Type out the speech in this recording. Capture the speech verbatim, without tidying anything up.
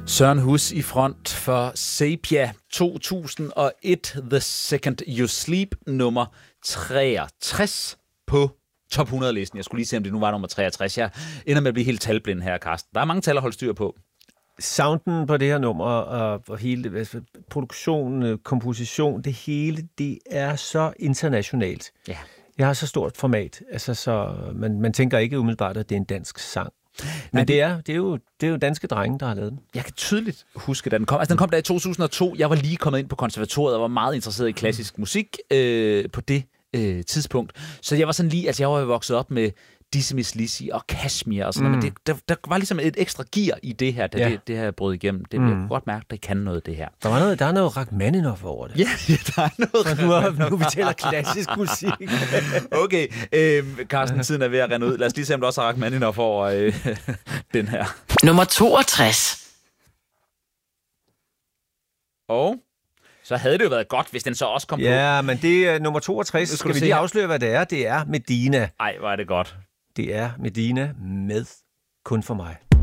Søren Hus i front for Sepia to tusind og et, The Second You Sleep, nummer treogtres på top hundrede-listen. Jeg skulle lige se, om det nu var nummer treogtres. Jeg ender med at blive helt talblind her, Carsten. Der er mange tal at holde styr på. Sounden på det her nummer, og, og hele altså, produktion, komposition, det hele, det er så internationalt. Ja. Jeg har så stort format, altså så man, man tænker ikke umiddelbart, at det er en dansk sang. Men Nej, det, er, det, er jo, det er jo danske drenge, der har lavet den. Jeg kan tydeligt huske, da den kom. Altså, den kom der i to tusind og to. Jeg var lige kommet ind på konservatoriet og var meget interesseret i klassisk musik øh, på det øh, tidspunkt. Så jeg var sådan lige, altså jeg var jo vokset op med Dizzy Miss Lizzy og Kashmir og sådan mm. noget, men det, der, der var ligesom et ekstra gear i det her, da ja. det, det her brød igennem. Det, mm. Jeg kunne godt mærke, at det kan noget, det her. Der, var noget, der er noget Rachmaninoff over det. Ja, ja der er noget. Så nu, er, nu vi taler klassisk musik. Okay, øh, Carsten, tiden er ved at rende ud. Lad os lige se, om der også er Rachmaninoff over øh, den her. Nummer toogtres. Og så havde det jo været godt, hvis den så også kom ja, på. Ja, men det er nummer toogtres. Skal vi lige afsløre, hvad det er? Det er Medina. Ej, hvor er det godt. Det er Medina med Kun for mig.